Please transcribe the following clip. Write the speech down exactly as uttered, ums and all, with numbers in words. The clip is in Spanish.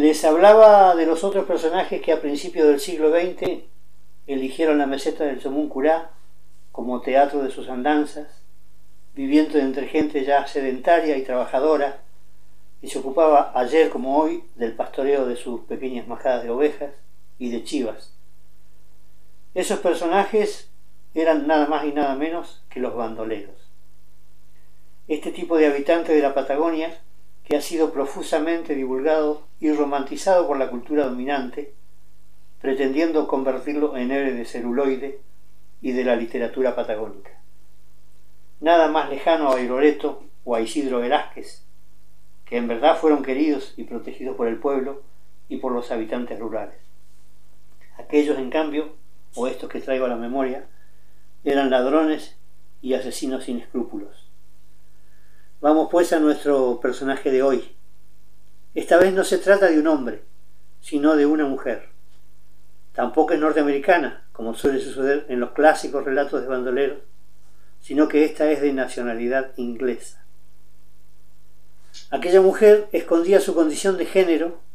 Les hablaba de los otros personajes que a principios del siglo veinte eligieron la meseta del Somuncurá como teatro de sus andanzas, viviendo entre gente ya sedentaria y trabajadora, y se ocupaba ayer como hoy del pastoreo de sus pequeñas majadas de ovejas y de chivas. Esos personajes eran nada más y nada menos que los bandoleros. Este tipo de habitante de la Patagonia, que ha sido profusamente divulgado y romantizado por la cultura dominante, pretendiendo convertirlo en héroe de celuloide y de la literatura patagónica. Nada más lejano a Bairoleto o a Isidro Velázquez, que en verdad fueron queridos y protegidos por el pueblo y por los habitantes rurales. Aquellos, en cambio, o estos que traigo a la memoria, eran ladrones y asesinos sin escrúpulos. Vamos pues a nuestro personaje de hoy. Esta vez no se trata de un hombre, sino de una mujer. Tampoco es norteamericana, como suele suceder en los clásicos relatos de bandoleros, sino que esta es de nacionalidad inglesa. Aquella mujer escondía su condición de género